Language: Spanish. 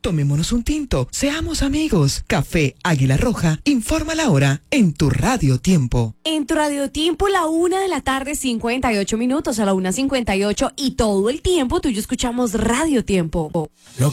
Tomémonos un tinto, seamos amigos. Café Águila Roja, informa la hora en tu Radio Tiempo. En tu Radio Tiempo, 1:00 58 minutos, a 1:58 y todo el tiempo tú y yo escuchamos Radio Tiempo. Lo